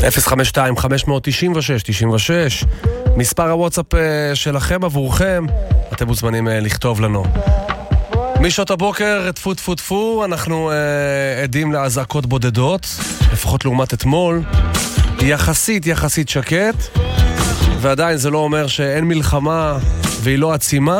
052-596-96, מספר הוואטסאפ שלכם עבורכם, אתם מוזמנים לכתוב לנו. משעות הבוקר, טפו טפו טפו, אנחנו עדים להזעקות בודדות, לפחות לעומת אתמול, יחסית שקט, ועדיין זה לא אומר שאין מלחמה והיא לא עצימה,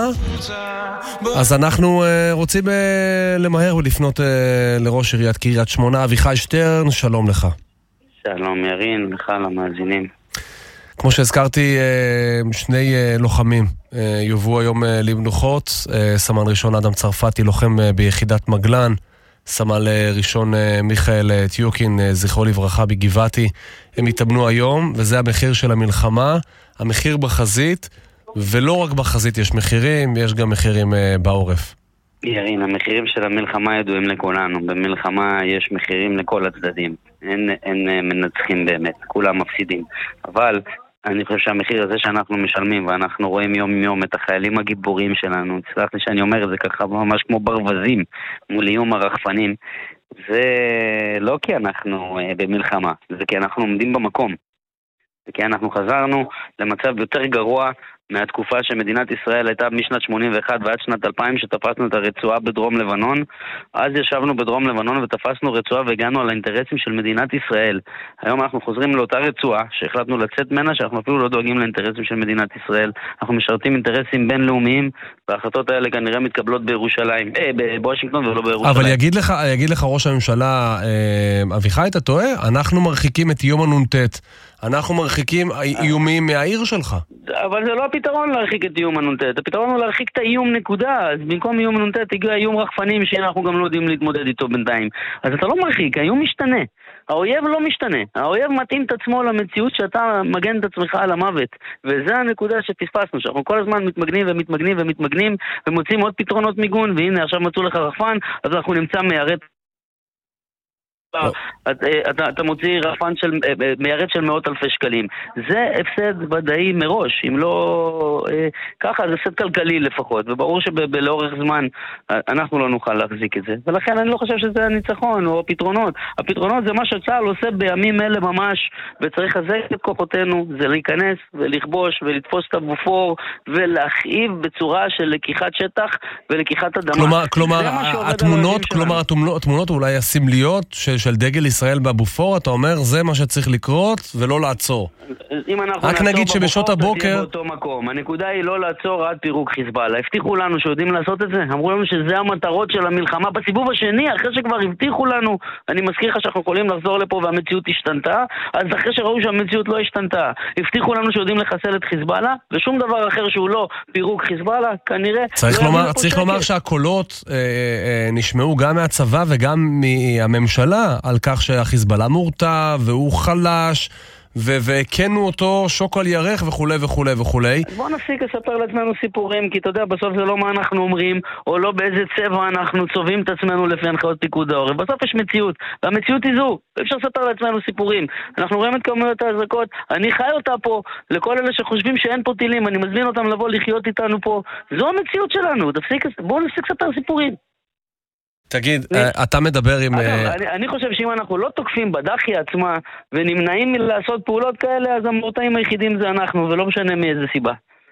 אז אנחנו רוצים למהר ולפנות לראש עיריית קריית שמונה, אביחי שטרן, שלום לך. שלום ירין, לך למאזינים. כמו שהזכרתי, שני לוחמים יובאו היום למנוחות, סמל ראשון אדם צרפתי, לוחם ביחידת מגלן, סמל ראשון מיכאל טיוקין, זכרו לברכה בגבעתי, הם התאמנו היום, וזה המחיר של המלחמה, המחיר בחזית, ולא רק בחזית יש מחירים, יש גם מחירים בעורף. ירין, המחירים של המלחמה ידועים לכולנו, במלחמה יש מחירים לכל הצדדים, אין מנצחים באמת, כולם מפסידים, אבל אני חושב שהמחיר הזה שאנחנו משלמים, ואנחנו רואים יום יום את החיילים הגיבורים שלנו, תסלח לי שאני אומר את זה ככה ממש כמו ברווזים מול איום הרחפנים, זה לא כי אנחנו במלחמה, זה כי אנחנו עומדים במקום, זה כי אנחנו חזרנו למצב יותר גרוע מהתקופה שמדינת ישראל הייתה משנת 81 ועד שנת 2000 שתפסנו את הרצועה בדרום לבנון. אז ישבנו בדרום לבנון ותפסנו רצועה והגענו על האינטרסים של מדינת ישראל. היום אנחנו חוזרים לאותה רצועה שהחלטנו לצאת ממנה, שאנחנו אפילו לא דואגים לאינטרסים של מדינת ישראל. אנחנו משרתים אינטרסים בינלאומיים, וההחלטות האלה כנראה מתקבלות בירושלים, בוושינגטון ולא בירושלים. אבל יגיד לך ראש הממשלה, אביחי, אתה טועה? אנחנו מרחיקים את יום הנונטט. אנחנו מרחיקים איומים מהעיר שלך. אבל זה לא הפתרון להרחיק את איום הנונטט. הפתרון הוא להרחיק את האיום נקודה. אז במקום איום הנונטט הגיע איום רחפנים שאנחנו גם לא יודעים להתמודד איתו בינתיים. אז אתה לא מרחיק, האיום משתנה. האויב לא משתנה. האויב מתאים את עצמו למציאות שאתה מגן את עצמך על המוות. וזה הנקודה שפספסנו, שאנחנו כל הזמן מתמגנים ומוצאים עוד פתרונות מיגון, והנה עכשיו מצאו לך רחפן, אז אנחנו נמצא מיירט. אתה מוציא רחפן מיירט של מאות אלפי שקלים. זה הפסד ודאי מראש, אם לא ככה זה הפסד כלכלי לפחות, וברור שבלאורך זמן אנחנו לא נוכל להחזיק את זה, ולכן אני לא חושב שזה הניצחון או הפתרונות. הפתרונות זה מה שצה"ל עושה בימים אלה ממש, וצריך לחזק את כוחותינו, זה להיכנס ולכבוש ולתפוס את הבופור ולהכאיב בצורה של לקיחת שטח ולקיחת אדמה. כלומר התמונות אולי הסמליות של דגל ישראל בבופור, אתה אומר זה מה שצריך לקרות ולא לעצור. רק נגיד שבשעות הבוקר הנקודה היא לא לעצור עד פירוק חיזבאללה. הבטיחו לנו שיודעים לעשות את זה, אמרו לנו שזה המטרות של המלחמה בסיבוב השני, אחרי שכבר הבטיחו לנו. אני מזכיר לך שאנחנו יכולים לחזור לפה והמציאות השתנתה, אז אחרי שראו שהמציאות לא השתנתה, הבטיחו לנו שיודעים לחסל את חיזבאללה, ושום דבר אחר שהוא לא פירוק חיזבאללה, כנראה צריך לומר שהקולות נשמעו גם מהצבא וגם מהממשלה על כך שהחיזבאללה מורתע והוא חלש וכנו אותו שוק על ירך וכו' וכו' וכו'. בוא נפסיק לספר לעצמנו סיפורים, כי אתה יודע, בסוף זה לא מה אנחנו אומרים, או לא באיזה צבע אנחנו צובעים את עצמנו לפי הנחיות פיקוד העורף. בסוף יש מציאות, והמציאות היא זו. אפשר לספר לעצמנו סיפורים. אנחנו רואים את כמויות ההזרקות, אני חי אותה פה, לכל אלה שחושבים שאין פה טילים, אני מזמין אותם לבוא לחיות איתנו פה. זו המציאות שלנו, בואו נפסיק לספר סיפורים. תגיד, אתה מדבר עם... אני חושב שאם אנחנו לא תוקפים בדחי עצמה ונמנעים מלעשות פעולות כאלה, אז המורתעים היחידים זה אנחנו, ולא משנה מאיזה סיבה.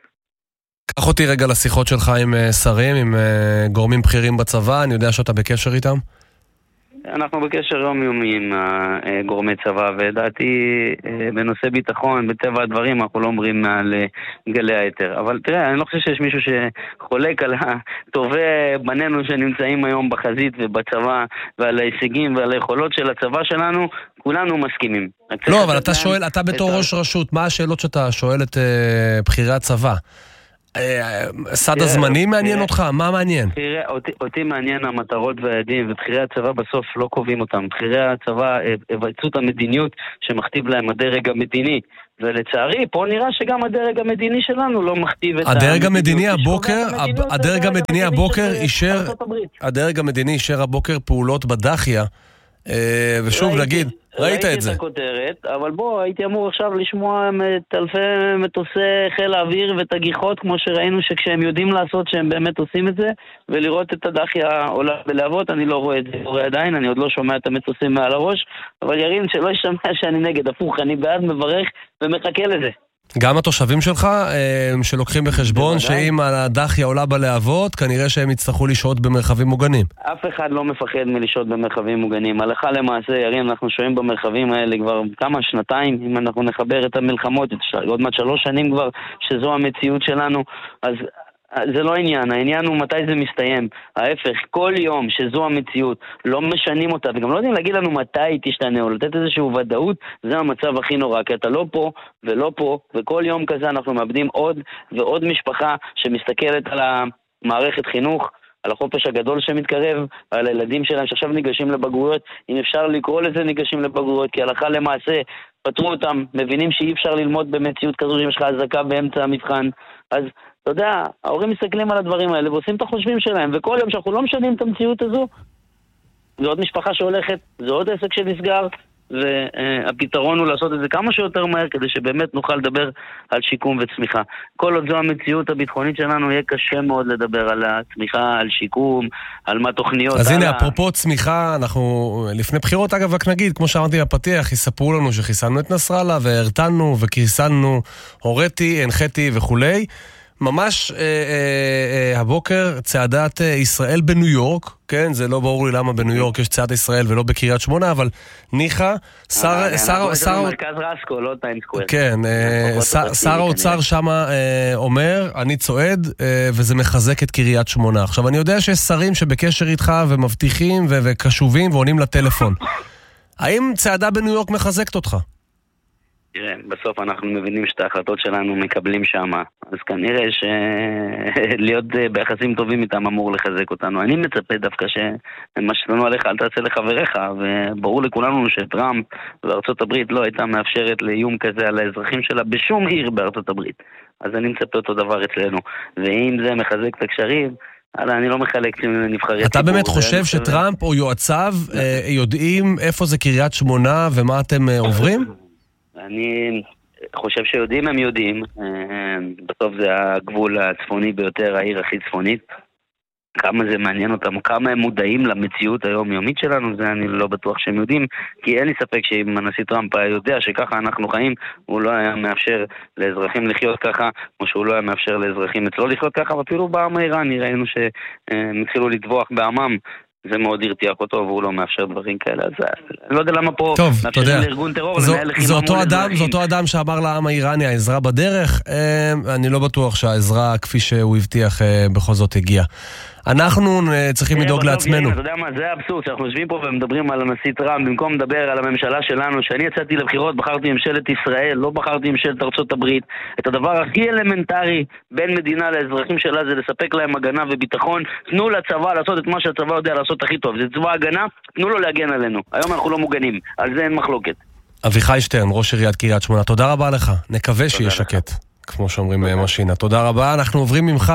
קח אותי רגע לשיחות שלך עם שרים, עם גורמים בכירים בצבא, אני יודע שאתה בקשר איתם? אנחנו בקשר יומיומי עם גורמי צבא, ודעתי בנושא ביטחון, בטבע הדברים, אנחנו לא אומרים מעל גלי היתר. אבל תראה, אני לא חושב שיש מישהו שחולק על טובי בנינו שנמצאים היום בחזית ובצבא, ועל ההישגים ועל היכולות של הצבא שלנו, כולנו מסכימים. לא, אבל אתה שואל, אתה בתור ראש רשות, מה השאלות שאתה שואל את בחירי הצבא? סד הזמנים מעניין אותך? מה מעניין? אותי מעניין המטרות והיעדים, ובחירי הצבא בסוף לא קובעים אותם. בחירי הצבא הבצעו את המדיניות שמכתיב להם הדרג המדיני, ולצערי פה נראה שגם הדרג המדיני שלנו לא מכתיב את הדרג המדיני הדרג המדיני אישר הבוקר פעולות בדחיה, ושוב נגיד ראית את זה. ראיתי את הכותרת, אבל בוא, הייתי אמור עכשיו לשמוע את אלפי מטוסי חיל האוויר ואת הגיחות, כמו שראינו שכשהם יודעים לעשות שהם באמת עושים את זה, ולראות את הדחיה עולה בלהבות. אני לא רואה את זה קורה עדיין, אני עוד לא שומע את המטוסים מעל הראש, אבל ירין שלא ישמע שאני נגד, הפוך, אני בעד, מברך ומחכה לזה. גם התושבים שלך שלוקחים בחשבון שאם הדחיה עולה בלהבות, כנראה שהם יצטרכו לשהות במרחבים מוגנים. אף אחד לא מפחד מלשהות במרחבים מוגנים. הלכה למעשה, ירין, אנחנו שוהים במרחבים האלה כבר כמה שנתיים, אם אנחנו נחבר את המלחמות, עוד מעט 3 שנים כבר, שזו המציאות שלנו, אז זה לא העניין, העניין הוא מתי זה מסתיים. ההפך, כל יום שזו המציאות, לא משנים אותה, וגם לא יודעים להגיד לנו מתי היא תשתנה, או לתת איזשהו ודאות, זה המצב הכי נורא, כי אתה לא פה ולא פה, וכל יום כזה אנחנו מאבדים עוד ועוד משפחה שמסתכלת על המערכת חינוך, על החופש הגדול שמתקרב, על הילדים שלהם שעכשיו ניגשים לבגרויות, אם אפשר לקרוא לזה ניגשים לבגרויות, כי הלכה למעשה פתרו אותם, מבינים שאי אפשר ללמוד במציאות כזו, אם יש לך הזקה באמצע המבחן, אז אתה יודע, ההורים מסתכלים על הדברים האלה ועושים את החושבים שלהם, וכל יום שאנחנו לא משנים את המציאות הזו, זו עוד משפחה שהולכת, זו עוד עסק שנסגר, והפתרון הוא לעשות את זה כמה שיותר מהר, כדי שבאמת נוכל לדבר על שיקום וצמיחה. כל עוד זו המציאות הביטחונית שלנו, יהיה קשה מאוד לדבר על הצמיחה, על שיקום, על מה תוכניות. אז הנה, אפרופו צמיחה, אנחנו לפני בחירות, אגב, רק נגיד, כמו שאמרתי בפתיח, יספרו לנו שחיסלנו את נסראללה, והרתנו וכיסלנו, הוריתי, הנחתי וכולי. ממש הבוקר צעדת ישראל בניו יורק, כן, זה לא ברור לי למה בניו יורק יש צעדת ישראל ולא בקריית שמונה, אבל ניחא, מרכז רסקו, לא טיימסקוואר. כן, שר האוצר שם אומר, אני צועד, וזה מחזק את קריית שמונה. עכשיו, אני יודע שיש שרים שבקשר איתך ומבטיחים וקשובים ועונים לטלפון. האם צעדה בניו יורק מחזקת אותך? תראה, בסוף אנחנו מבינים שאת ההחלטות שלנו מקבלים שם, אז כנראה שלהיות ביחסים טובים איתם אמור לחזק אותנו. אני מצפה דווקא שמה שתנו עליך אל תעשה לחבריך, וברור לכולנו שטראמפ וארצות הברית לא הייתה מאפשרת לאיום כזה על האזרחים שלה בשום עיר בארצות הברית. אז אני מצפה אותו דבר אצלנו, ואם זה מחזק את הקשרים, אני לא מחלק נבחרי ציבור. אתה באמת חושב שטראמפ או יועציו יודעים איפה זה קריית שמונה ומה אתם עוברים? אני חושב שיודעים, הם יודעים. בסוף זה הגבול הצפוני ביותר, העיר הכי צפונית. כמה זה מעניין אותם, כמה הם מודעים למציאות היומיומית שלנו, זה אני לא בטוח שהם יודעים, כי אין לי ספק שאם הנשיא טראמפ היה יודע שככה אנחנו חיים, הוא לא היה מאפשר לאזרחים לחיות ככה, או שהוא לא היה מאפשר לאזרחים אצלו לחיות ככה, ואפילו בעם האיראני ראינו שהם התחילו לטבוח בעמם, זה מאוד הרתיח אותו, והוא לא מאפשר דברים כאלה. אז אני לא יודע למה פה מאפשרים לארגון טרור לנהל לחימה מול אזרחים. זה אותו אדם שאמר לעם האיראני, העזרה בדרך. אני לא בטוח שהעזרה, כפי שהוא הבטיח, בכל זאת הגיעה. אנחנו צריכים לדאוג לעצמנו. אתה יודע מה, זה האבסורד, שאנחנו יושבים פה ומדברים על הנשיא טראמפ, במקום לדבר על הממשלה שלנו, שאני יצאתי לבחירות, בחרתי ממשלת ישראל, לא בחרתי ממשלת ארצות הברית. את הדבר הכי אלמנטרי בין מדינה לאזרחים שלה זה לספק להם הגנה וביטחון. תנו לצבא לעשות את מה שהצבא יודע לעשות הכי טוב, זה צבא הגנה, תנו לו להגן עלינו. היום אנחנו לא מוגנים, על זה אין מחלוקת. אביחי שטרן, ראש עיריית קריית שמונה, תודה רבה לך, נקווה שיהיה שקט. כמו שאומרים משינה. תודה רבה. אנחנו עוברים ממך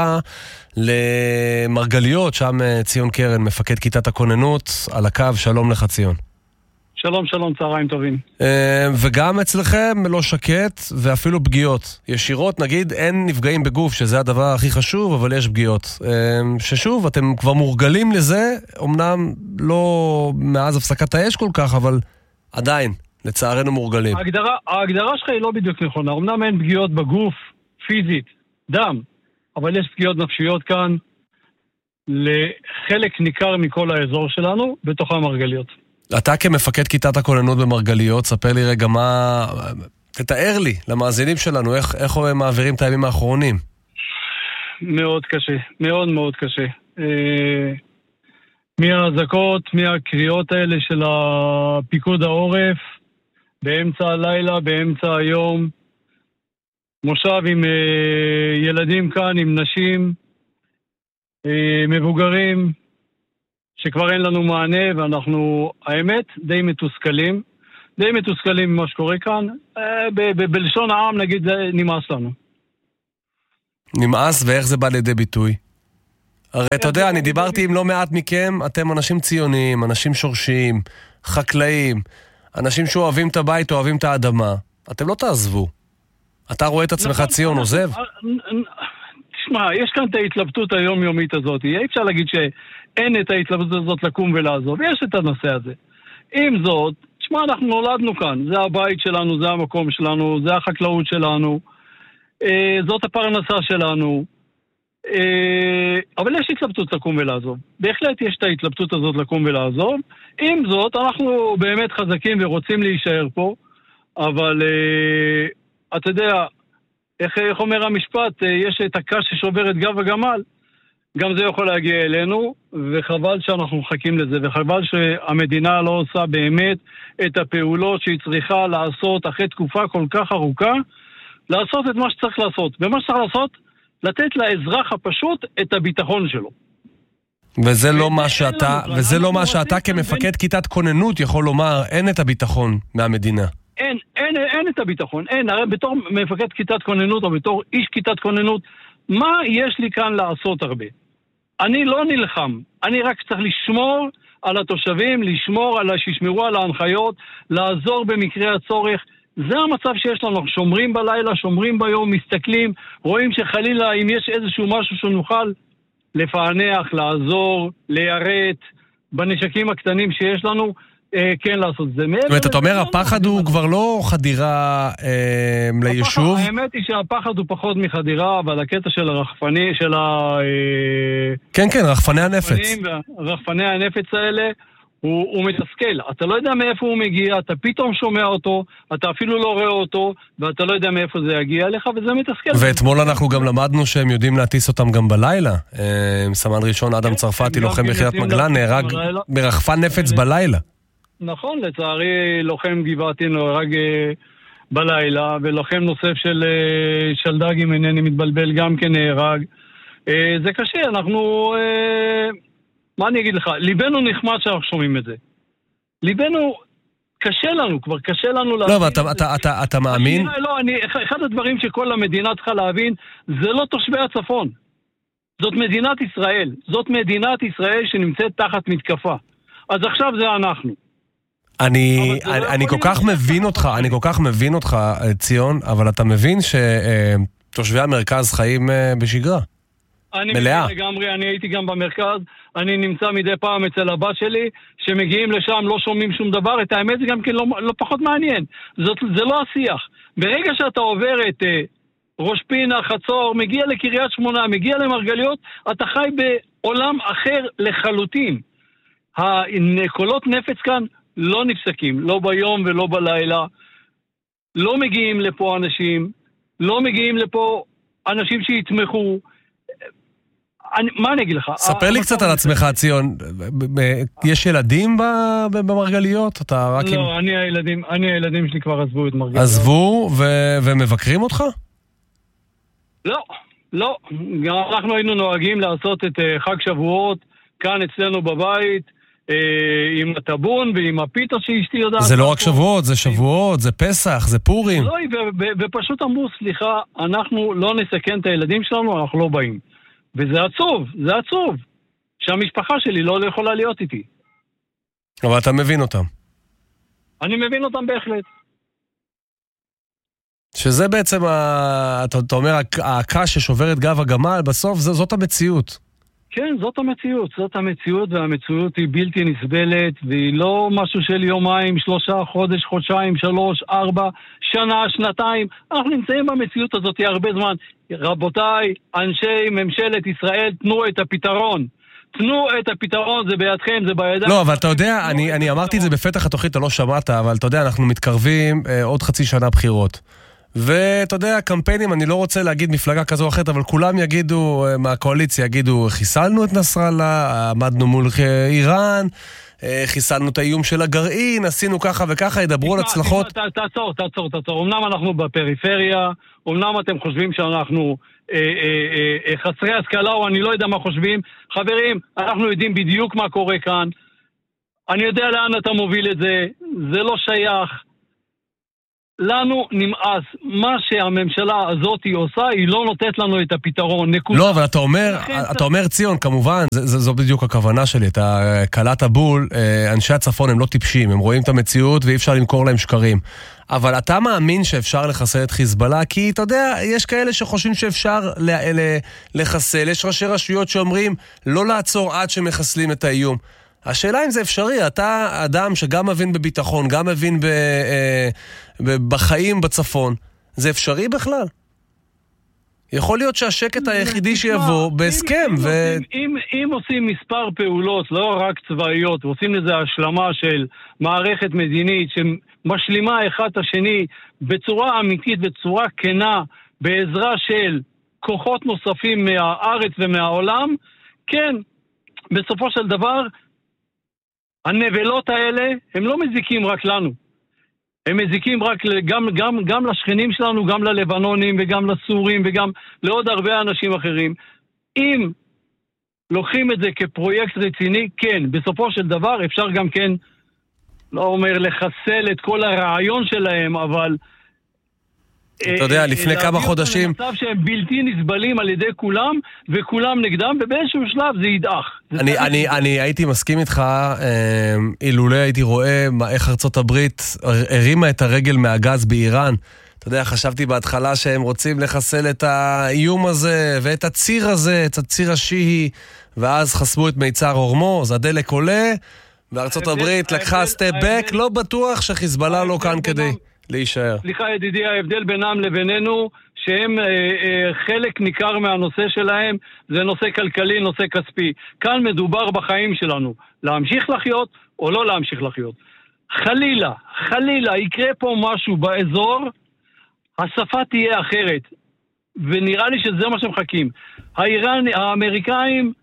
למרגליות, שם ציון קרן, מפקד כיתת הכוננות, על הקו. שלום לך ציון. שלום, שלום, צהריים טובים. וגם אצלכם לא שקט, ואפילו פגיעות. ישירות, נגיד, אין נפגעים בגוף, שזה הדבר הכי חשוב, אבל יש פגיעות. ששוב, אתם כבר מורגלים לזה, אמנם לא מאז הפסקת האש כל כך, אבל עדיין. לצערנו מורגלים. ההגדרה שלך היא לא בדיוק נכונה. אמנם אין פגיעות בגוף, פיזית, דם, אבל יש פגיעות נפשיות כאן לחלק ניכר מכל האזור שלנו, בתוך המרגליות. אתה כמפקד כיתת הכוננות במרגליות, ספר לי רגע מה... תתאר לי, למאזינים שלנו, איך הם מעבירים את הימים האחרונים? מאוד קשה, מאוד מאוד קשה. מההזקות, מהקריאות האלה של הפיקוד העורף, באמצע הלילה, באמצע היום, מושב עם ילדים כאן, עם נשים, מבוגרים, שכבר אין לנו מענה, ואנחנו, האמת, די מתוסכלים ממה שקורה כאן. בלשון העם, נגיד, זה נמאס לנו. נמאס, ואיך זה בא לידי ביטוי? הרי אתה יודע, אני דיברתי עם לא מעט מכם, אתם אנשים ציוניים, אנשים שורשיים, חקלאים, אנשים שאוהבים את הבית, אוהבים את האדמה. אתם לא תעזבו. אתה רואה את עצמך ציון עוזב? תשמע, יש כאן את ההתלבטות היומיומית הזאת. אי אפשר להגיד שאין את ההתלבטות הזאת לקום ולעזוב. יש את הנושא הזה. עם זאת, תשמע, אנחנו נולדנו כאן. זה הבית שלנו, זה המקום שלנו, זה החקלאות שלנו. זאת הפרנסה שלנו. אבל יש התלבטות לקום ולעזוב. בהחלט יש את ההתלבטות הזאת לקום ולעזוב. עם זאת, אנחנו באמת חזקים ורוצים להישאר פה. אבל אתה יודע, איך אומר המשפט, יש את הקש ששובר את גב הגמל, גם זה יכול להגיע אלינו, וחבל שאנחנו מחכים לזה, וחבל שהמדינה לא עושה באמת את הפעולות שהיא צריכה לעשות אחרי תקופה כל כך ארוכה, לעשות את מה שצריך לעשות. ומה שצריך לעשות, לתת לאזרח הפשוט את הביטחון שלו. וזה לא מה שאתה כמפקד כיתת כוננות יכול לומר, אין את הביטחון מהמדינה. אין את הביטחון, הרי בתור מפקד כיתת כוננות או בתור איש כיתת כוננות, מה יש לי כאן לעשות הרבה? אני לא נלחם, אני רק צריך לשמור על התושבים, לשמור שישמרו על ההנחיות, לעזור במקרה הצורך. זה המצב שיש לנו, שומרים בלילה, שומרים ביום, מסתכלים, רואים שחלילה אם יש איזשהו משהו שנוכל לפענח, לעזור, ליירט, בנשקים הקטנים שיש לנו, כן לעשות זה. זאת אומרת, אתה אומר, הפחד הוא כבר לא חדירה ליישוב? האמת היא שהפחד הוא פחות מחדירה, אבל הקטע של הרחפני, כן, רחפני הנפץ. רחפני הנפץ האלה, הוא מתסכל. אתה לא יודע מאיפה הוא מגיע, אתה פתאום שומע אותו, אתה אפילו לא רואה אותו, ואתה לא יודע מאיפה זה יגיע לך, וזה מתסכל. ואתמול אנחנו גם למדנו שהם יודעים להטיס אותם גם בלילה. סמל ראשון אדם צרפתי, לוחם ביחידת מגלן, נהרג ברחפן נפץ בלילה. נכון, לצערי לוחם גבעתי נהרג בלילה, ולוחם נוסף של שלדג, אם אינני מתבלבל, גם כן נהרג. זה קשה, אנחנו... מה אני אגיד לך? ליבנו נחמד שאנחנו שומעים את זה. ליבנו קשה לנו, כבר קשה לנו להבין. לא, אבל אתה מאמין? אחד הדברים שכל המדינה צריכה להבין, זה לא תושבי הצפון. זאת מדינת ישראל. זאת מדינת ישראל שנמצאת תחת מתקפה. אז עכשיו זה אנחנו. אני כל כך מבין אותך, ציון, אבל אתה מבין שתושבי המרכז חיים בשגרה. אני מבין לגמרי, אני הייתי גם במרכז, אני נמצא מדי פעם אצל הבת שלי, שמגיעים לשם לא שומעים שום דבר, את האמת זה גם כן לא פחות מעניין, זה לא השיח. ברגע שאתה עובר את ראש פינה, חצור, מגיע לקריית שמונה, מגיע למרגליות, אתה חי בעולם אחר לחלוטין. הקולות נפץ כאן לא נפסקים, לא ביום ולא בלילה, לא מגיעים לפה אנשים, לא מגיעים לפה אנשים שיתמכו. מה אני אגיד לך? ספר לי קצת על עצמך, ציון. יש ילדים במרגליות? לא, הילדים שלי כבר עזבו את מרגליות. עזבו ומבקרים אותך? לא. אנחנו היינו נוהגים לעשות את חג שבועות כאן אצלנו בבית, עם הטבון ועם הפיתה שאשתי יודעת. זה לא רק שבועות, זה שבועות, זה פסח, זה פורים. לא, ופשוט אמרו, סליחה, אנחנו לא נסכן את הילדים שלנו, אנחנו לא באים. וזה עצוב, שהמשפחה שלי לא יכולה להיות איתי. אבל אתה מבין אותם. אני מבין אותם בהחלט. שזה בעצם, אתה אומר, הקש ששובר את גב הגמל, בסוף זאת המציאות. כן, זאת המציאות, והמציאות היא בלתי נסבלת, והיא לא משהו של יומיים, 3 חודש, חודשיים, 3, 4, שנה, שנתיים. אנחנו נמצאים במציאות הזאת הרבה זמן. רבותיי, אנשי ממשלת ישראל, תנו את הפתרון. זה בידכם, זה בידיים. לא, אבל אתה יודע, אני אמרתי את זה בפתח התוכנית, אתה לא שמעת, אבל אתה יודע, אנחנו מתקרבים עוד חצי שנה בחירות. ואתה יודע, קמפיינים, אני לא רוצה להגיד מפלגה כזו או אחרת, אבל כולם יגידו, מהקואליציה יגידו, חיסלנו את נסראללה, עמדנו מול איראן, חיסלנו את האיום של הגרעין, עשינו ככה וככה, ידברו על הצלחות. תעצור. אמנם אנחנו בפריפריה, אמנם אתם חושבים שאנחנו חסרי השכלה, או אני לא יודע מה חושבים. חברים, אנחנו יודעים בדיוק מה קורה כאן. אני יודע לאן אתה מוביל את זה, זה לא שייך. לנו נמאס. מה שהממשלה הזאת היא עושה, היא לא נותנת לנו את הפתרון. לא, אבל אתה אומר ציון, כמובן, זו בדיוק הכוונה שלי, את קלת הבול, אנשי הצפון הם לא טיפשים, הם רואים את המציאות ואי אפשר למכור להם שקרים. אבל אתה מאמין שאפשר לחסל את חיזבאללה? כי אתה יודע, יש כאלה שחושבים שאפשר לחסל, יש ראשי רשויות שאומרים לא לעצור עד שמחסלים את האיום. השאלה אם זה אפשרי, אתה אדם שגם מבין בביטחון, גם מבין בחיים בצפון, זה אפשרי בכלל? יכול להיות שהשקט היחידי שיבוא בהסכם. אם עושים מספר פעולות, לא רק צבאיות, ועושים לזה השלמה של מערכת מדינית שמשלימה אחד את השני בצורה אמיתית, בצורה כנה, בעזרה של כוחות נוספים מהארץ ומהעולם, כן, בסופו של דבר, הנבלות האלה הם לא מזיקים רק לנו. הם מזיקים רק גם לשכנים שלנו, גם ללבנונים וגם לסורים וגם לעוד הרבה אנשים אחרים. אם לוקחים את זה כפרויקט רציני, כן, בסופו של דבר אפשר גם כן, לא אומר לחסל את כל הרעיון שלהם, אבל אתה יודע, לפני כמה חודשים מצב שהם בלתי נסבלים על ידי כולם וכולם נגדם, ובאיזשהו שלב זה ידעך. אני הייתי מסכים איתך אילולא הייתי רואה איך ארצות הברית הרימה את הרגל מהגז באיראן. אתה יודע, חשבתי בהתחלה שהם רוצים לחסל את האיום הזה ואת הציר הזה, את הציר השיעי, ואז חסמו את מיצר הורמוז, הדלק עולה וארצות הברית לקחה סטפ בק. לא בטוח שחיזבאללה לא כאן כדי להישאר. סליחה ידידי, ההבדל בינם לבינינו שהם חלק ניכר מהנושא שלהם זה נושא כלכלי, נושא כספי. כאן מדובר בחיים שלנו, להמשיך לחיות או לא להמשיך לחיות. חלילה יקרה פה משהו באזור, השפה תהיה אחרת, ונראה לי שזה מה שמחכים. האמריקאים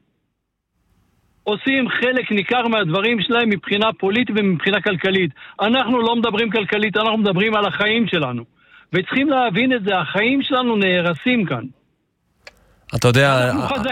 עושים חלק ניכר מהדברים שלהם מבחינה פוליטית ומבחינה כלכלית. אנחנו לא מדברים כלכלית, אנחנו מדברים על החיים שלנו. וצריכים להבין את זה, החיים שלנו נהרסים כאן. אתה יודע,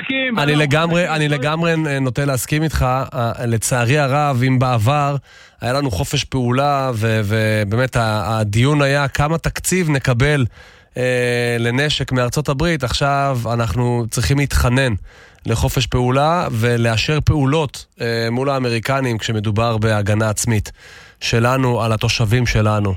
אני לגמרי נוטה להסכים איתך. לצערי הרב, אם בעבר היה לנו חופש פעולה, ובאמת הדיון היה כמה תקציב נקבל לנשק מארצות הברית, עכשיו אנחנו צריכים להתחנן לחופש פעולה ולאשר פעולות מול האמריקנים כשמדובר בהגנה עצמית שלנו על התושבים שלנו.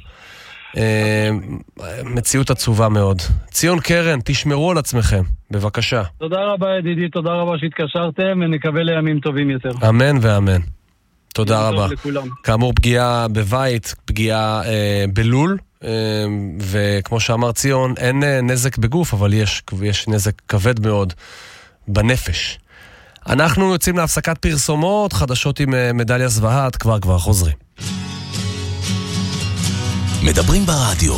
מציאות עצובה מאוד. ציון קרן, תשמרו על עצמכם, בבקשה. תודה רבה ידידי, תודה רבה שהתקשרתם, ונקווה לימים טובים יותר. אמן ואמן. תודה רבה. כאמור, פגיעה בבית, פגיעה בלול, וכמו שאמר ציון, אין נזק בגוף, אבל יש נזק כבד מאוד בנפש. אנחנו יוצאים להפסקת פרסומות, חדשות עם מדליה זווהת, כבר חוזרים. מדברים ברדיו.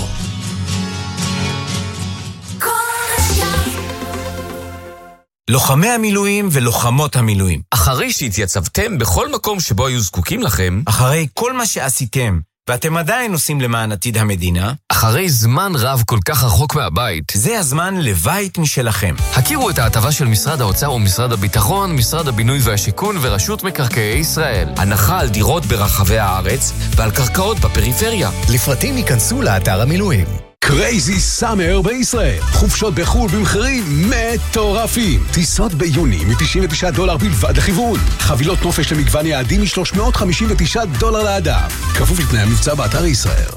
לוחמי המילואים ולוחמות המילואים, אחרי שהתייצבתם בכל מקום שבו היו זקוקים לכם, אחרי כל מה שעשיתם ואתם עדיין עושים למען עתיד המדינה, אחרי זמן רב כל כך רחוק מהבית, זה הזמן לבית משלכם. הכירו את ההטבה של משרד האוצר ומשרד הביטחון, משרד הבינוי והשיכון ורשות מקרקעי ישראל. הנחה על דירות ברחבי הארץ ועל קרקעות בפריפריה. לפרטים ייכנסו לאתר המילואים. קרייזי סאמר בישראל. חופשות בחול במחירים מטורפים. טיסות ביוני $99 בלבד לכיוון. חבילות נופש למגוון יעדים $359 לאדם. כפוף לתנאי המבצע באתר ישראל.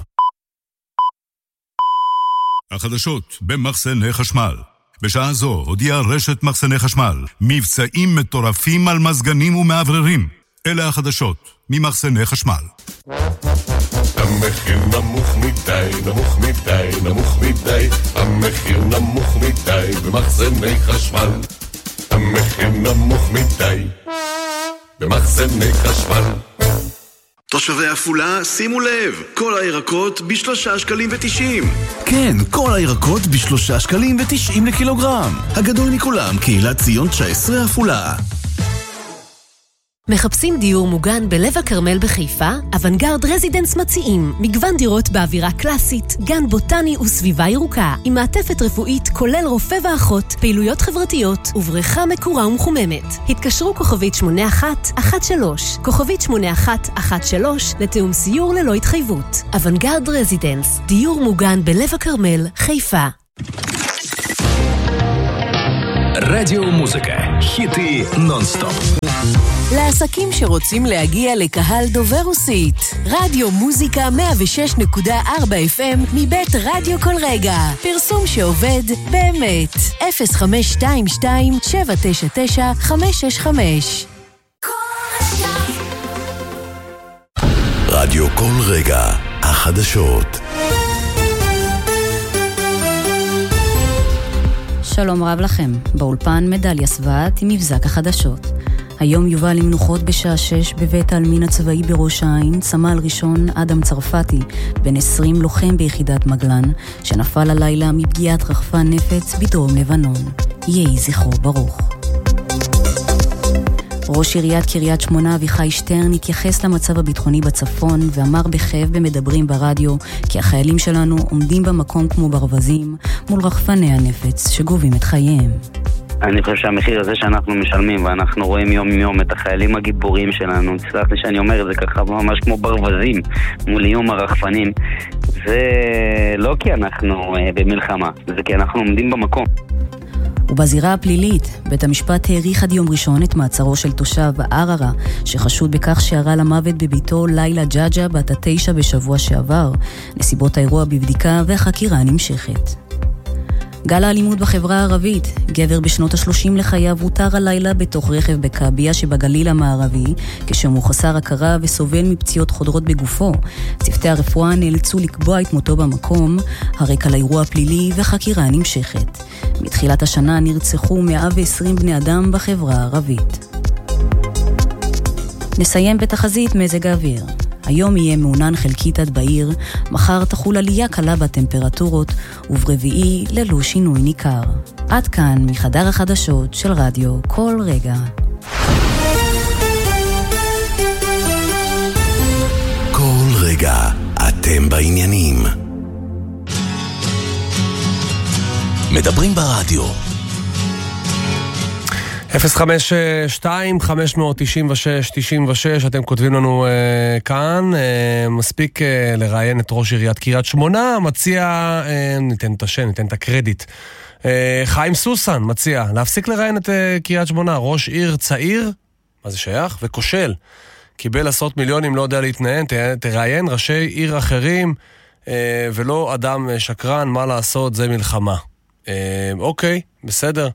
החדשות במחסני חשמל. בשעה זו הודיעה רשת מחסני חשמל מבצעים מטורפים על מזגנים ומעבררים. אלה החדשות ממחסני חשמל. המחיר נמוך מדי, נמוך מדי, נמוך מדי. המחיר נמוך מדי במחסני חשמל. המחיר נמוך מדי במחסני חשמל. תושבי עפולה, שימו לב, כל הירקות ב$3.90. כן, כל הירקות ב$3.90 לקילוגרם. הגדול מכולם, קהילת ציון 19 עפולה. מחפשים דיור מוגן בלב הכרמל בחיפה? אוונגרד רזידנס מציעים מגוון דירות באווירה קלאסית, גן בוטני וסביבה ירוקה, עם מעטפת רפואית כולל רופא ואחות, פעילויות חברתיות ובריכה מקורה ומחוממת. התקשרו כוכבית 8113, כוכבית 8113 לתאום סיור ללא התחייבות. אוונגרד רזידנס, דיור מוגן בלב הכרמל, חיפה. רדיו מוזיקה, היטי נונסטופ. לעסקים שרוצים להגיע לקהל דובר רוסית, רדיו מוזיקה 106.4 FM מבית רדיו כל רגע. פרסום שעובד באמת. 0522-799-565. רדיו כל רגע, החדשות. שלום רב לכם, באולפן מדליה סוואט עם מבזק החדשות. היום יובא למנוחות בשעה 6 בבית העלמין הצבאי בראש העין, סמל ראשון אדם צרפתי, בן 20 לוחם ביחידת מגלן, שנפל הלילה מפגיעת רחפן נפץ בדרום לבנון. יהי זכרו ברוך. ראש עיריית קריית שמונה אביחי שטרן התייחס למצב הביטחוני בצפון ואמר בכאב במדברים ברדיו כי החיילים שלנו עומדים במקום כמו ברווזים מול רחפני הנפץ שגובים את חייהם. אני חושב שהמחיר הזה שאנחנו משלמים ואנחנו רואים יום יום את החיילים הגיבורים שלנו, תסלח לי שאני אומר את זה ככה ממש כמו ברווזים מול איום הרחפנים, זה לא כי אנחנו במלחמה, זה כי אנחנו עומדים במקום. ובזירה הפלילית, בית המשפט העריך עד יום ראשון את מעצרו של תושב ערערה, שחשוד בכך שירה למוות בביתו לילה ג'אג'ה בת 9 בשבוע שעבר. נסיבות האירוע בבדיקה והחקירה נמשכת. גל האלימות בחברה הערבית. גבר בשנות ה-30 לחייו הותר הלילה בתוך רכב בקאביה שבגליל המערבי, כשהוא חסר הכרה וסובל מפציעות חודרות בגופו. צוותי הרפואה נאלצו לקבוע את מותו במקום, הרקע לאירוע הפלילי וחקירה נמשכת. מתחילת השנה נרצחו 120 בני אדם בחברה הערבית. נסיים בתחזית מזג האוויר. היום יהיה מעונן חלקית עד בעיר, מחר תחול עלייה קלה בטמפרטורות, וברביעי ללא שינוי ניכר. עד כאן מחדר החדשות של רדיו כל רגע. כל רגע אתם בעניינים. מדברים ברדיו 052-596-96, אתם כותבים לנו כאן, מספיק לראיין את ראש עיריית קריית שמונה, מציע, ניתן את השם, ניתן את הקרדיט, חיים סוסן מציע להפסיק לראיין את קריית שמונה, ראש עיר צעיר, מה זה שייך? וכושל, קיבל עשרות מיליונים, לא יודע להתנהל, תראיין ראשי עיר אחרים, ולא אדם שקרן, מה לעשות, זה מלחמה. אוקיי, בסדר.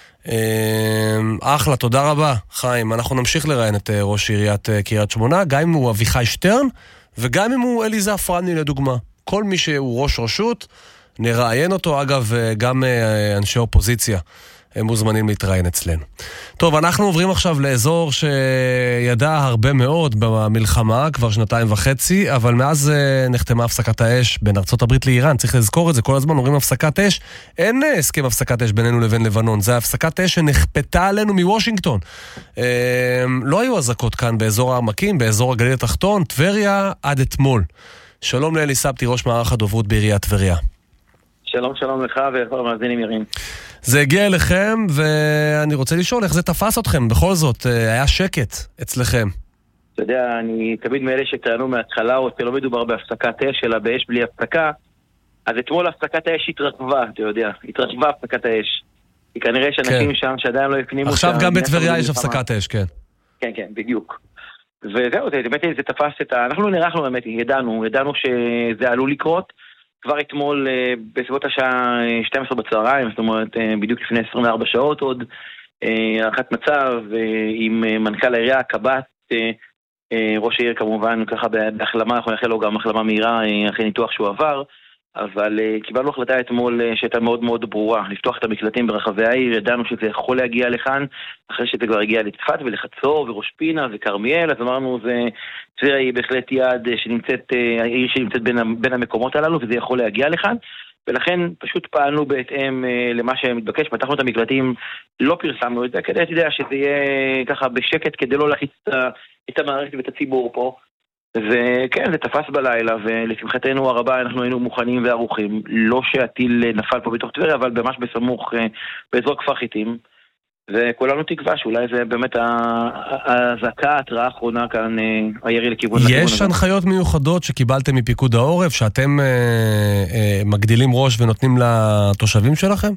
אחלה, תודה רבה חיים. אנחנו נמשיך לראיין את ראש עיריית קריית שמונה, גם אם הוא אביחי שטרן וגם אם הוא אליזה אפרני לדוגמה. כל מי שהוא ראש רשות נראיין אותו. אגב, גם אנשי אופוזיציה הם מוזמנים להתראיין אצלנו. טוב, אנחנו עוברים עכשיו לאזור שידע הרבה מאוד במלחמה, כבר 2.5, אבל מאז נחתמה הפסקת האש בין ארצות הברית לאיראן, צריך לזכור את זה, כל הזמן אומרים הפסקת אש, אין הסכם הפסקת אש בינינו לבין לבנון, זה הפסקת אש שנכפתה עלינו מוושינגטון. לא היו אזעקות כאן באזור העמקים, באזור הגליל התחתון, טבריה עד אתמול. שלום לאלי סבתי, ראש מערך הדוברות בעיריית טבריה. שלום לך ולכל המאזינים ירים. זה הגיע אליכם, ואני רוצה לשאול איך זה תפס אתכם. בכל זאת, היה שקט אצלכם. אתה יודע, אני תמיד מאלה שטענו מההתחלה, או שלא מדובר בהפסקת אש, אלא באש בלי הפסקה. אז אתמול הפסקת האש התרחבה, אתה יודע. התרחבה הפסקת האש. כי כנראה שאנשים שם שעדיין לא הפנימו... עכשיו גם בטבריה יש הפסקת אש, כן. כן, בדיוק. וזהו, באמת זה תפס את ה... אנחנו נערכנו באמת, ידענו שזה עלול לקרות. כבר אתמול בסביבות השעה 12 בצהריים, זאת אומרת בדיוק לפני 24 שעות עוד, הערכת מצב עם מנכ"ל העירייה, קב"ט, ראש העיר כמובן ככה בהחלמה, אנחנו נאחל לו גם החלמה מהירה אחרי ניתוח שהוא עבר, אבל קיבלנו החלטה אתמול שהייתה מאוד מאוד ברורה, לפתוח את המקלטים ברחבי העיר, ידענו שזה יכול להגיע לכאן, אחרי שזה כבר הגיע לצפת ולחצור וראש פינה וכרמיאל, אז אמרנו טבריה היא בהחלט יעד שנמצאת, העיר שנמצאת בין המקומות הללו, וזה יכול להגיע לכאן, ולכן פשוט פעלנו בהתאם למה שמתבקש, פתחנו את המקלטים, לא פרסמנו את זה, כדי אתה יודע שזה יהיה ככה בשקט, כדי לא להחיץ את המערכת ואת הציבור פה. וכן, זה תפס בלילה, ולשמחתנו הרבה אנחנו היינו מוכנים וערוכים, לא שהטיל נפל פה בתוך טבריה, אבל ממש בסמוך באזור כפר חיטים, וכולנו תקווה שאולי זה באמת ההזעקה, ההתראה האחרונה כאן, הירי לכיוון... יש הנחיות מיוחדות שקיבלתם מפיקוד העורף, שאתם מגדילים ראש ונותנים לתושבים שלכם?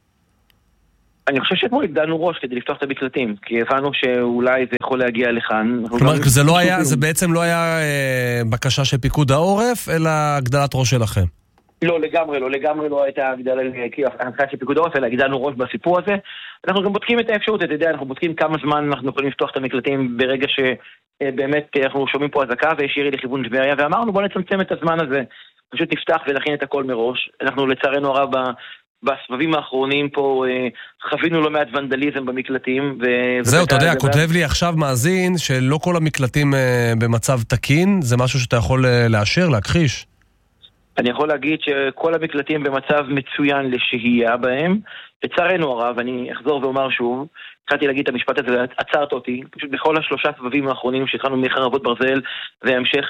אני חושב שאתמול הגדלנו ראש כדי לפתוח את המקלטים, כי הבנו שאולי זה יכול להגיע לכאן. כלומר, זה בעצם לא היה בקשה של פיקוד העורף, אלא הגדלת ראש שלכם. לא, לגמרי לא הייתה הנחיה של פיקוד העורף, אלא הגדלנו ראש בסיפור הזה. אנחנו גם בודקים את האפשרות, אתה יודע, אנחנו בודקים כמה זמן אנחנו יכולים לפתוח את המקלטים ברגע שבאמת אנחנו שומעים פה הזעקה ויש ירי לכיוון טבריה, ואמרנו בוא נצמצם את הזמן הזה, פשוט נפתח ולהכין את הכל מראש. אנחנו לצערנו הרב בסבבים האחרונים פה חווינו לא מעט ונדליזם במקלטים. זהו, אתה יודע, כותב לי עכשיו מאזין שלא כל המקלטים במצב תקין, זה משהו שאתה יכול לאשר, להכחיש? אני יכול להגיד שכל המקלטים במצב מצוין לשהייה בהם. לצערנו הרב, אני אחזור ואומר שוב, התחלתי להגיד את המשפט הזה ועצרת אותי, פשוט בכל השלושה סבבים האחרונים שהתחלנו מחרבות ברזל והמשך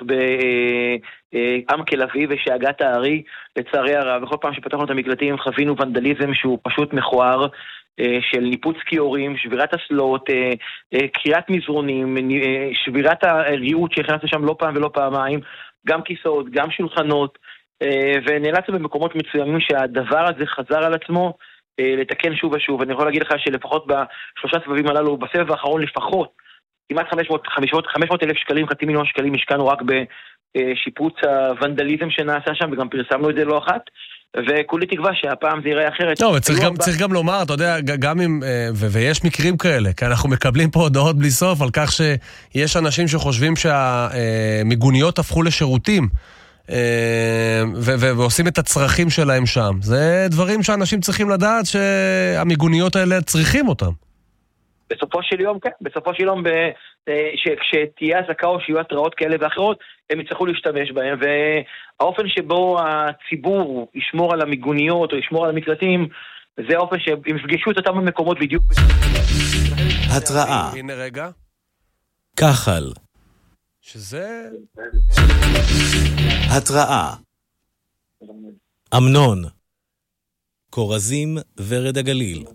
בעם כל אביב ושאגת הארי, לצערי הרב, בכל פעם שפתחנו את המקלטים חווינו ונדליזם שהוא פשוט מכוער, של ניפוץ כיורים, שבירת אסלות, קריאת מזרונים, שבירת הריהוט שהכנסנו שם לא פעם ולא פעמיים, גם כיסאות, גם שולחנות, ונאלצנו במקומות מצוינים שהדבר הזה חזר על עצמו, לתקן שוב ושוב. אני יכול להגיד לך שלפחות בשלושה סבבים הללו, בסבב האחרון לפחות, כמעט 500,000 שקלים, 500,000 שקלים השקענו רק בשיפוץ הוונדליזם שנעשה שם, וגם פרסמנו את זה לא אחת, וכולי תקווה שהפעם זה יראה אחרת. לא, צריך גם לומר, אתה יודע, גם אם, ויש מקרים כאלה, כי אנחנו מקבלים פה הודעות בלי סוף על כך שיש אנשים שחושבים שהמיגוניות הפכו לשירותים, ועושים את הצרכים שלהם שם. זה דברים שאנשים צריכים לדעת שהמיגוניות האלה צריכים אותם. בסופו של יום, כן. בסופו של יום, כשתהיה הזעקה או שיהיו התראות כאלה ואחרות, הם יצטרכו להשתמש בהם, והאופן שבו הציבור ישמור על המיגוניות או ישמור על המקלטים, זה האופן שהם יפגשו את אותם המקומות בדיוק. התראה. הנה רגע. כחל. שזה... התראה. אמנון. קורזים ורד הגליל.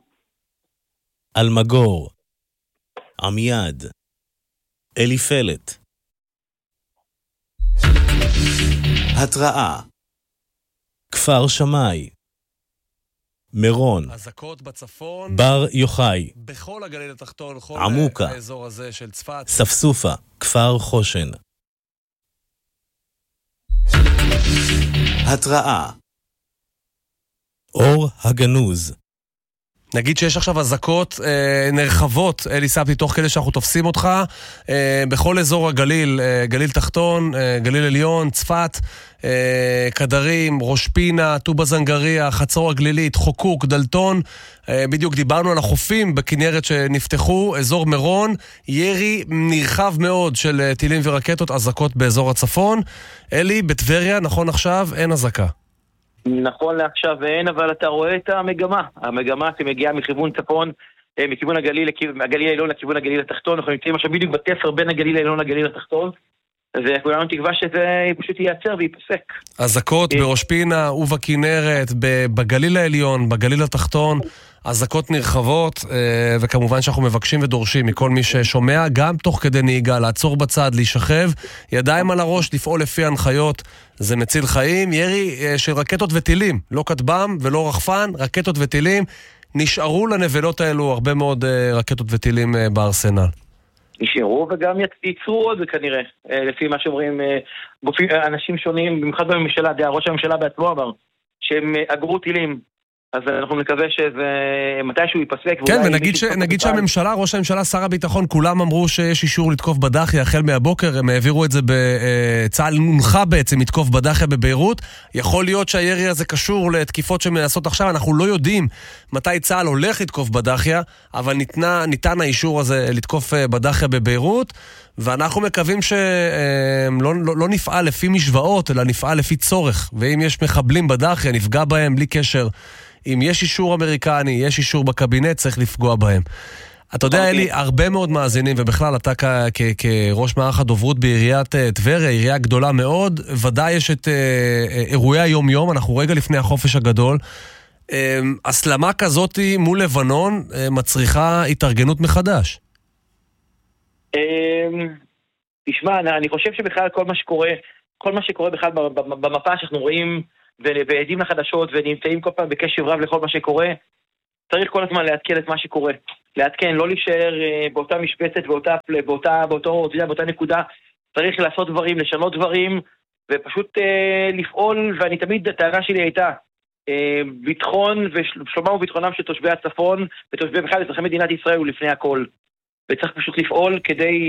אלמגור. עמיעד. אליפלת. התראה. כפר שמאי. מירון. אזעקות בצפון. בר יוחאי. בכל הגליל התחתון, בכל עמוקה. האזור הזה של צפת. ספסופה. כפר חושן. התראה. אור הגנוז. נגיד שיש עכשיו אזעקות נרחבות, אלי סבתי, תוך כדי שאנחנו תופסים אותך, בכל אזור הגליל, גליל תחתון, גליל עליון, צפת, קדרים, ראש פינה, טובה זנגריה, חצור הגלילית, חוקוק, דלתון, בדיוק דיברנו על החופים בכנרת שנפתחו, אזור מירון, ירי נרחב מאוד של טילים ורקטות, אזעקות באזור הצפון. אלי, בטבריה, נכון עכשיו, אין אזעקה. נכון לעכשיו ואין, אבל אתה רואה את המגמה שמגיעה מכיוון צפון, מכיוון הגליל העליון לכיוון הגליל התחתון. אנחנו נמצאים עכשיו בדיוק בתפר בין הגליל העליון לגליל התחתון, וכולנו תקווה שזה פשוט ייעצר וייפסק. אזעקות בראש פינה ובכנרת, בגליל העליון, בגליל התחתון, אזעקות נרחבות, וכמובן שאנחנו מבקשים ודורשים מכל מי ששומע, גם תוך כדי נהיגה, לעצור בצד, להישכב, ידיים על הראש, לפעול לפי ההנחיות, זה מציל חיים. ירי של רקטות וטילים, לא כטב"ם ולא רחפן, רקטות וטילים, נשארו לנבלות האלו הרבה מאוד רקטות וטילים בארסנל. נשארו וגם ייצרו עוד כנראה, לפי מה שאומרים אנשים שונים, במיוחד בממשלה, ראש הממשלה בעצמו אמר, שהם אגרו טילים, אז אנחנו נקווה שזה מתישהו ייפסק. כן, ונגיד שהממשלה, ראש הממשלה, שר הביטחון, כולם אמרו שיש אישור לתקוף בדחיה החל מהבוקר, הם העבירו את זה בצהל נונחה בעצם, לתקוף בדחיה בביירות. יכול להיות שהירי הזה קשור לתקיפות שמנסות עכשיו, אנחנו לא יודעים מתי צהל הולך לתקוף בדחיה, אבל ניתן האישור הזה לתקוף בדחיה בביירות, ואנחנו מקווים שלא נפעל לפי משוואות, אלא נפעל לפי צורך. ואם יש מחבלים בדחיה, נפגע בהם בלי קשר. אם יש אישור אמריקני, יש אישור בקבינט, צריך לפגוע בהם. אתה יודע, אלי, הרבה מאוד מאזינים, ובכלל אתה כראש מערך הדוברות בעיריית טבריה, עירייה גדולה מאוד, ודאי יש את אירועי היום-יום, אנחנו רגע לפני החופש הגדול. הסלמה כזאת מול לבנון מצריכה התארגנות מחדש. תשמע, אני חושב שבכלל כל מה שקורה בכלל במפה שאנחנו רואים ועדים לחדשות ונמצאים כל פעם בקשב רב לכל מה שקורה, צריך כל הזמן לעדכן את מה שקורה. לעדכן, לא להישאר באותה משבצת, באותה נקודה. צריך לעשות דברים, לשנות דברים, ופשוט לפעול, ואני תמיד, הטענה שלי הייתה, ביטחון ושלומם וביטחונם של תושבי הצפון, ותושבי בכלל אזרחי מדינת ישראל הוא לפני הכל. וצריך פשוט לפעול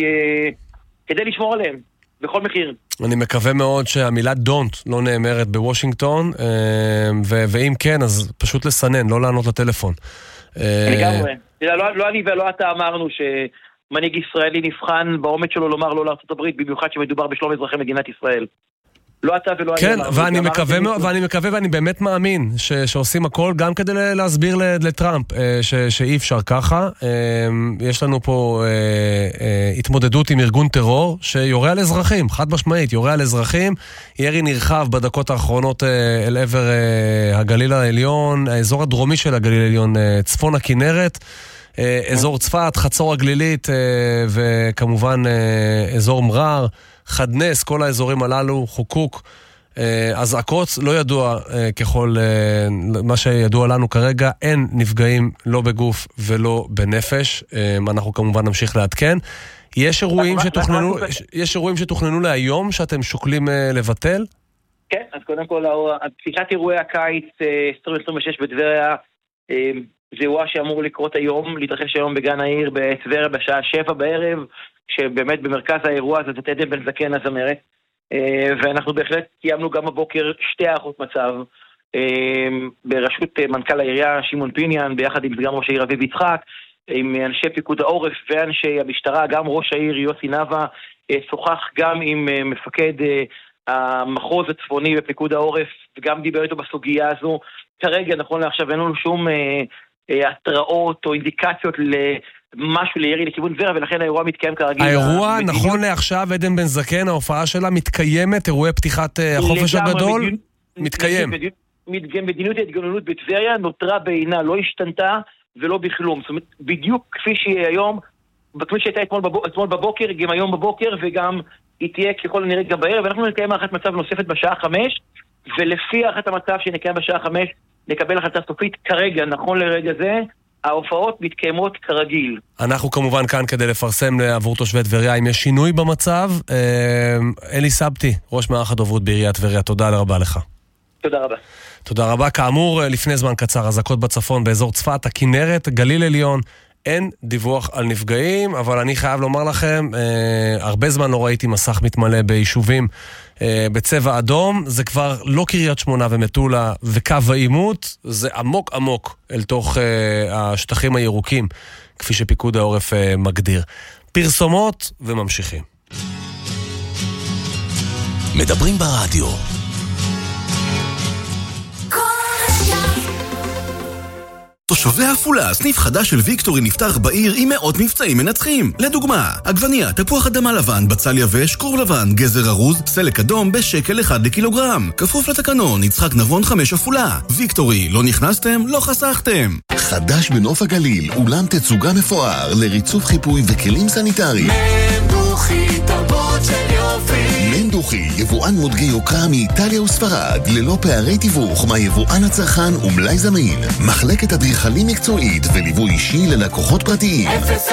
כדי לשמור עליהם, בכל מחיר. אני מקווה מאוד שהמילה don't לא נאמרת בוושינגטון, ואם כן, אז פשוט לסנן, לא לענות לטלפון. לגמרי. לא אני ולא אתה אמרנו שמנהיג ישראלי נבחן בעומד שלו לומר לא לארצות הברית, במיוחד שמדובר בשלום אזרחי מדינת ישראל. לא אתה ולא אני. כן, ואני מקווה ואני באמת מאמין שעושים הכל גם כדי להסביר לטראמפ שאי אפשר ככה. יש לנו פה התמודדות עם ארגון טרור שיורה על אזרחים, חד משמעית, יורה על אזרחים. ירי נרחב בדקות האחרונות אל עבר הגליל העליון, האזור הדרומי של הגליל העליון, צפון הכנרת, אזור צפת, חצור הגלילית וכמובן אזור מרר, חדנס, כל האזורים הללו, חוקוק, אזעקות, לא ידוע ככל מה שידוע לנו כרגע, אין נפגעים לא בגוף ולא בנפש, אנחנו כמובן נמשיך לעדכן. יש אירועים שתוכננו להיום שאתם שוקלים לבטל? כן, אז קודם כל, פתיחת אירועי הקיץ 2026 בטבריה, זה אירוע שאמור לקרות היום, להתרחש היום בגן העיר בטבריה בשעה 7 בערב, שבאמת במרכז האירוע הזה זה עדן בן זקן הזמרת, ואנחנו בהחלט קיימנו גם הבוקר שתי הערכות מצב, בראשות מנכ"ל העירייה שמעון פיניאן, ביחד עם סגן ראש העיר אביב יצחק, עם אנשי פיקוד העורף ואנשי המשטרה, גם ראש העיר יוסי נווה, שוחח גם עם מפקד המחוז הצפוני בפיקוד העורף, וגם דיבר איתו בסוגיה הזו. כרגע, נכון לעכשיו, אין לנו שום התראות או אינדיקציות משהו לירי לכיוון טבריה, ולכן האירוע מתקיים כרגיל. האירוע, נכון לעכשיו, עדן בן זקן, ההופעה שלה מתקיימת, אירועי פתיחת החופש הגדול, מתקיים. מדיניות ההתגוננות בטבריה נותרה בעינה, לא השתנתה ולא בכלום. זאת אומרת, בדיוק כפי שהיא היום, כפי שהייתה אתמול בבוקר, גם היום בבוקר, וגם היא תהיה ככל הנראה גם בערב, ואנחנו נקיים הערכת מצב נוספת בשעה 5, ולפי הערכת המצב שנקיים בשעה 5, נקבל החלטה סופית. כרגע, נכון לרגע זה, ההופעות מתקיימות כרגיל. אנחנו כמובן כאן כדי לפרסם עבור תושבי טבריה אם יש שינוי במצב. אלי סבתי, ראש מערך הדוברות בעיריית טבריה, תודה רבה לך. תודה רבה. תודה רבה. כאמור, לפני זמן קצר, אזעקות בצפון באזור צפת, הכנרת, גליל עליון, אין דיווח על נפגעים, אבל אני חייב לומר לכם, הרבה זמן לא ראיתי מסך מתמלא ביישובים בצבע אדום, זה כבר לא קריית שמונה ומטולה וקו העימות, זה עמוק עמוק אל תוך השטחים הירוקים, כפי שפיקוד העורף מגדיר. פרסומות וממשיכים. מדברים ברדיו. תושבי עפולה, סניף חדש של ויקטורי נפתח בעיר עם מאות מבצעים מנצחים. לדוגמה, עגבניה, תפוח אדמה לבן, בצל יבש, כרוב לבן, גזר ארוז, סלק אדום בשקל 1 לקילוגרם. כפוף לתקנון, יצחק נבון 5 עפולה. ויקטורי, לא נכנסתם, לא חסכתם. חדש בנוף הגליל, אולם תצוגה מפואר לריצוף חיפוי וכלים סניטריים. מנדוכי, תרבות של יופי. מנדוכי, יבואן מותגי יוקרה מאיטליה וספרד, ללא פערי תיווך מהיבואן הצרכן ומלאי זמין. מחלקת אדריכלים מקצועית וליווי אישי ללקוחות פרטיים.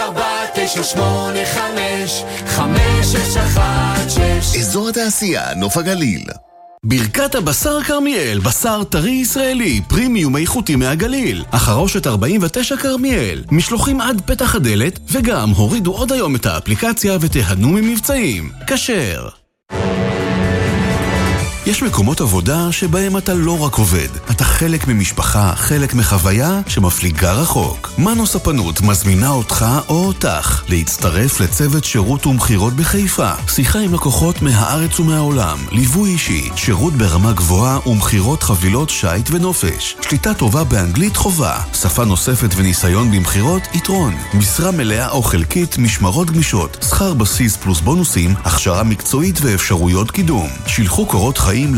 0498556616 אזור התעשייה, נוף הגליל. ברכת הבשר כרמיאל, בשר טרי ישראלי, פרימיום איכותי מהגליל. החרושת 49 כרמיאל, משלוחים עד פתח הדלת, וגם הורידו עוד היום את האפליקציה ותהנו ממבצעים. כשר. יש מקומות עבודה שבהם אתה לא רק עובד, אתה חלק ממשפחה, חלק מחוויה שמפליגה רחוק. מנו ספנות מזמינה אותך או אותך להצטרף לצוות שירות ומחירות בחיפה. שיחה עם לקוחות מהארץ ומהעולם, ליווי אישי, שירות ברמה גבוהה ומחירות חבילות שייט ונופש. שליטה טובה באנגלית חובה, שפה נוספת וניסיון במחירות יתרון. משרה מלאה או חלקית, משמרות גמישות, שכר בסיס פלוס בונוסים, הכשרה מקצועית ואפשרויות קידום. שילחו קורות חיים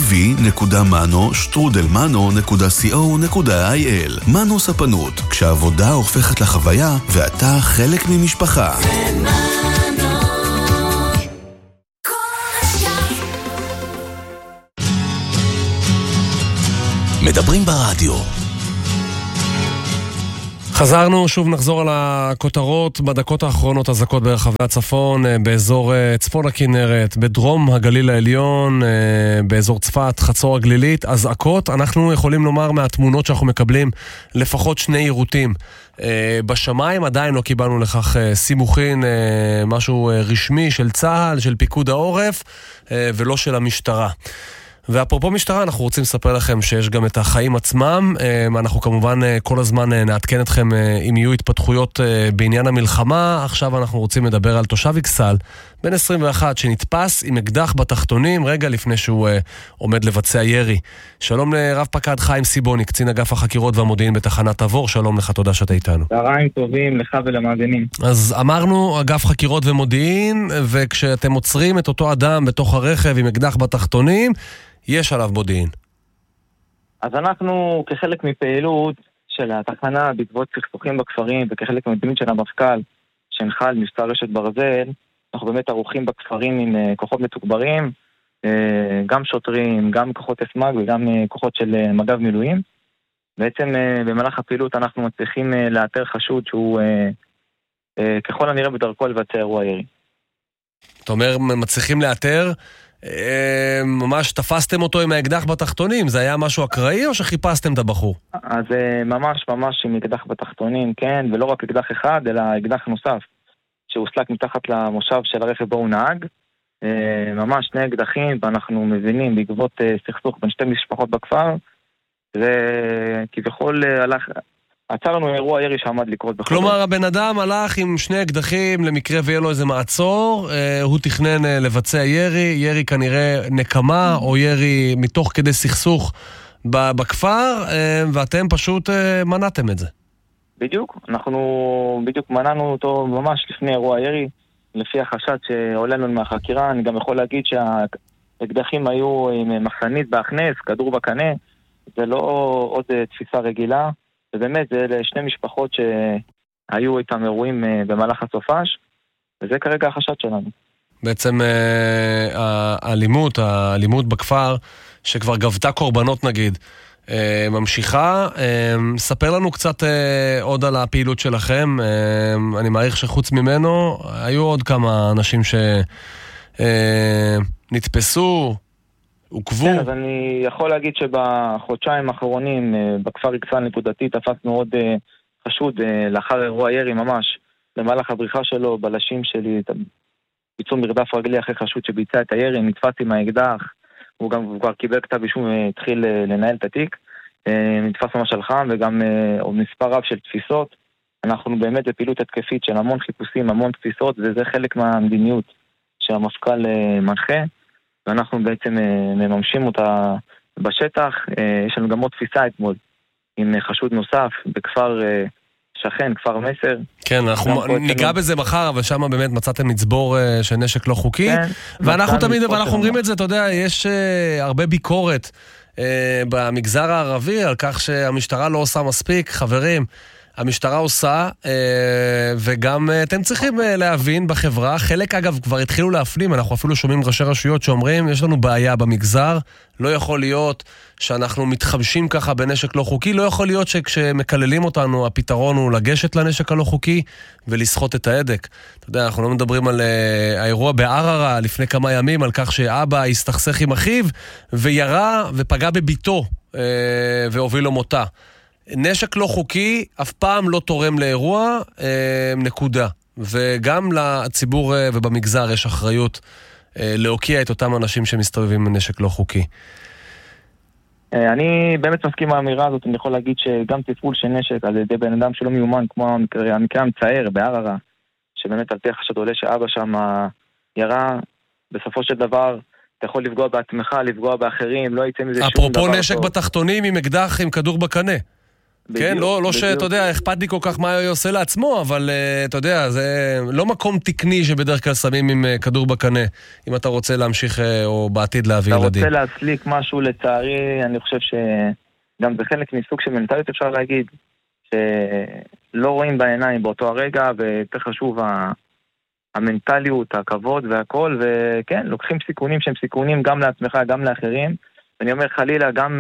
ל-cv.mano.co.il. מנו ספנות, כשהעבודה הופכת לחוויה ואתה חלק ממשפחה. מדברים ברדיו. חזרנו, שוב נחזור על הכותרות בדקות האחרונות. אזעקות ברחבי הצפון, באזור צפון הכנרת, בדרום הגליל העליון, באזור צפת, חצור הגלילית. אזעקות, אנחנו יכולים לומר מהתמונות שאנחנו מקבלים לפחות 2 יירוטים בשמיים. עדיין לא קיבלנו לכך סימוכין, משהו רשמי של צה"ל, של פיקוד העורף, ולא של המשטרה. ואפרופו משטרה, אנחנו רוצים לספר לכם שיש גם את החיים עצמם. אנחנו כמובן כל הזמן נעדכן אתכם אם יהיו התפתחויות בעניין המלחמה. עכשיו אנחנו רוצים לדבר על תושב אכסל, בן 21, שנתפס עם אקדח בתחתונים רגע לפני שהוא עומד לבצע ירי. שלום לרב פקד חיים סיבוני, קצין אגף החקירות והמודיעין בתחנת תבור. שלום לך, תודה שאתה איתנו. צהריים טובים לך ולמאזינים. אז אמרנו אגף חקירות ומודיעין, וכשאתם עוצרים את אותו אדם בתוך הרכב עם אקדח בתחתונים, יש עליו מודיעין. אז אנחנו כחלק מפעילות של התחנה בעקבות סכסוכים בכפרים וכחלק מהמדיניות של המפכ"ל שהנחה על מבצע רשת ברזל, אנחנו באמת ערוכים בכפרים עם כוחות מתוגברים, גם שוטרים, גם כוחות אסמ"ג וגם כוחות של מג"ב מילואים. בעצם במהלך הפעילות אנחנו מצליחים לאתר חשוד שהוא ככל הנראה בדרכו לבצע אירוע ירי. אתה אומר מצליחים לאתר, ממש תפסתם אותו עם האקדח בתחתונים, זה היה משהו אקראי או שחיפשתם את הבחור? אז ממש עם אקדח בתחתונים, כן, ולא רק אקדח אחד אלא אקדח נוסף שהוסלק מתחת למושב של הרכב בו הוא נהג, ממש 2 אקדחים, ואנחנו מבינים בעקבות סכסוך בין 2 משפחות בכפר, וכביכול עצר לנו אירוע ירי שעמד לקרות בחודש. כלומר, הבן אדם הלך עם 2 אקדחים למקרה ויהיה לו איזה מעצור, הוא תכנן לבצע ירי כנראה נקמה, או ירי מתוך כדי סכסוך בכפר, ואתם פשוט מנעתם את זה. בדיוק, אנחנו בדיוק מנענו אותו ממש לפני אירוע ירי, לפי החשד שעולה לנו מהחקירה. אני גם יכול להגיד שהאקדחים היו עם מחסנית בהכנס, כדור בקנה, זה לא עוד תפיסה רגילה. ובאמת, זה 2 משפחות שהיו איתם אירועים במהלך הסופש, וזה כרגע החשד שלנו. בעצם האלימות בכפר, שכבר גבתה קורבנות נגיד, ממשיכה. ספר לנו קצת עוד על הפעילות שלכם. אני מעריך שחוץ ממנו, היו עוד כמה אנשים שנתפסו, עוקבו. כן, אז אני יכול להגיד שבחודשיים האחרונים בכפר אכסל נקודתי תפסנו עוד חשוד לאחר אירוע ירי ממש. במהלך הבריחה שלו, בלשים שלי, ביצעו מרדף רגלי אחרי חשוד שביצע את הירי, נתפס עם האקדח, הוא גם כבר קיבל כתב אישום והתחיל לנהל את התיק. נתפס ממש על חם וגם מספר רב של תפיסות. אנחנו באמת בפעילות התקפית של המון חיפושים, המון תפיסות, וזה חלק מהמדיניות שהמפכ"ל מנחה. ואנחנו בעצם מממשים אותה בשטח. יש לנו גם עוד תפיסה אתמול עם חשוד נוסף בכפר שכן, כפר מסר. כן, אנחנו ניגע בזה מחר, אבל שם באמת מצאתם מצבור של נשק לא חוקי. כן, ואנחנו תמיד, ואנחנו אומרים את זה, אתה יודע, יש הרבה ביקורת במגזר הערבי על כך שהמשטרה לא עושה מספיק. חברים, המשטרה עושה, וגם אתם צריכים להבין בחברה, חלק אגב כבר התחילו להפנים, אנחנו אפילו שומעים ראשי רשויות שאומרים, יש לנו בעיה במגזר, לא יכול להיות שאנחנו מתחמשים ככה בנשק לא חוקי, לא יכול להיות שכשמקללים אותנו, הפתרון הוא לגשת לנשק הלא חוקי ולסחוט את ההדק. אתה יודע, אנחנו לא מדברים על האירוע בערערה לפני כמה ימים, על כך שאבא הסתכסך עם אחיו, וירה ופגע בביתו, והוביל לו מותה. נשק לא חוקי אף פעם לא תורם לאירוע, נקודה. וגם לציבור ובמגזר יש אחריות להוקיע את אותם אנשים שמסתובבים עם נשק לא חוקי. אני באמת מסכים עם האמירה הזאת. אני יכול להגיד שגם טיפול של נשק על ידי בן אדם שלא מיומן, כמו המקרה המצער בערערה, שבאמת על פי החשד עולה שאבא שם ירה, בסופו של דבר אתה יכול לפגוע בעצמך, לפגוע באחרים, לא יצא מזה שום דבר. אפרופו נשק בתחתונים עם אקדח עם כדור בקנה. כן, לא שאתה יודע, אכפת לי כל כך מה הוא עושה לעצמו, אבל אתה יודע, זה לא מקום תקני שבדרך כלל שמים עם כדור בקנה, אם אתה רוצה להמשיך או בעתיד להביא ילדים. אתה רוצה להסליק משהו, לצערי, אני חושב שגם זה חלק מסוג של מנטליות, אפשר להגיד, שלא רואים בעיניים באותו הרגע, ויותר חשוב המנטליות, הכבוד והכל, וכן, לוקחים סיכונים שהם סיכונים גם לעצמך, גם לאחרים, ואני אומר חלילה, גם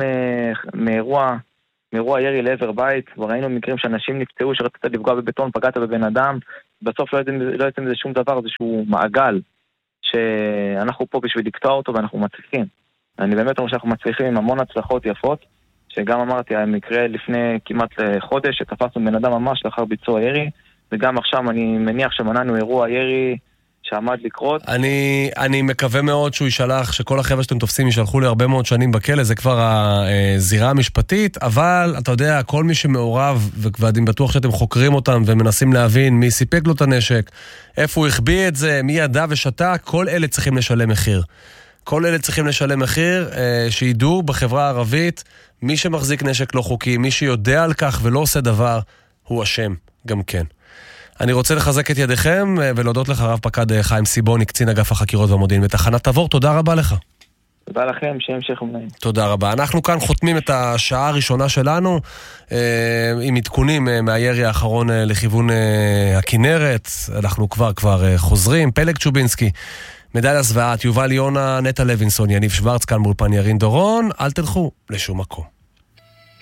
מאירוע ירי לעבר בית, וראינו מקרים שאנשים נפצעו, שרצית לפגוע בבטון, פגעת בבן אדם, בסוף לא יצא מזה שום דבר, זה שהוא מעגל, שאנחנו פה בשביל לקטוע אותו, ואנחנו מצליחים. אני באמת אומר שאנחנו מצליחים עם המון הצלחות יפות, שגם אמרתי, המקרה לפני כמעט חודש, שתפסנו בן אדם ממש לאחר ביצוע ירי, וגם עכשיו אני מניח שמנענו אירוע ירי שעמד לקרות. אני מקווה מאוד שהוא ישלח, שכל החבר'ה שאתם תופסים ישלחו לי הרבה מאוד שנים בכלא, זה כבר הזירה המשפטית, אבל אתה יודע, כל מי שמעורב, ואני בטוח שאתם חוקרים אותם ומנסים להבין מי סיפק לו את הנשק, איפה הוא החביא את זה, מי ידע ושתה, כל אלה צריכים לשלם מחיר. כל אלה צריכים לשלם מחיר, שידעו בחברה הערבית, מי שמחזיק נשק לא חוקי, מי שיודע על כך ולא עושה דבר, הוא אשם גם כן. אני רוצה לחזק את ידיכם ולהודות לך רב פקד חיים סיבוני, קצין אגף החקירות והמודיעין בתחנת תבור. תודה רבה לך. תודה לכם, שהמשך ומנעים. תודה רבה. אנחנו כאן חותמים את השעה הראשונה שלנו עם עדכונים מהירי האחרון לכיוון הכנרת. אנחנו כבר חוזרים. פלג צ'ובינסקי, מדליה זוועת, יובל יונה, נטע לוינסון, יניב שוורץ, כאן באולפן ירין דורון. אל תלכו לשום מקום.